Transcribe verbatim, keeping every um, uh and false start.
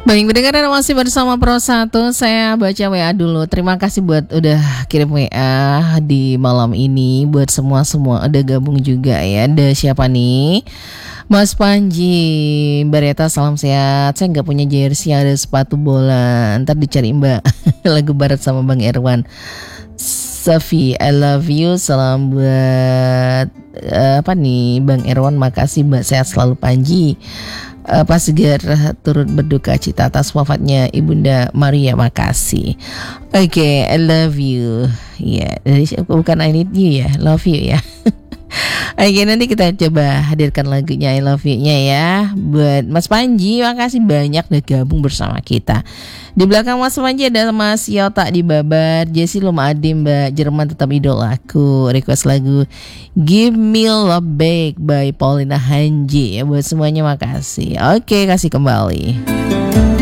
Baik, pendengar masih bersama Pro satu. Saya baca W A dulu. Terima kasih buat udah kirim W A di malam ini. Buat semua-semua udah gabung juga ya. Ada siapa nih? Mas Panji Bareta, salam sehat. Saya gak punya jersey, ada sepatu bola. Ntar dicari Mbak. Lagu barat sama Bang Erwan. Safi, I love you. Salam buat uh, apa nih Bang Erwan. Makasih Mbak, sehat selalu Panji. Uh, Pak Segar turut berduka cita atas wafatnya Ibunda Maria, makasih. Oke, okay, I love you. Ya, yeah, bukan I need you ya, love you ya. Oke, okay, nanti kita coba hadirkan lagunya I love you-nya ya. Buat Mas Panji, makasih banyak udah gabung bersama kita. Di belakang Mas Panji ada Mas Yota di Babar, Jesse Lumadi, Mbak Jerman tetap idolaku. Request lagu Give Me Love Back by Paulina Hanji ya. Buat semuanya makasih. Oke, kasih kembali.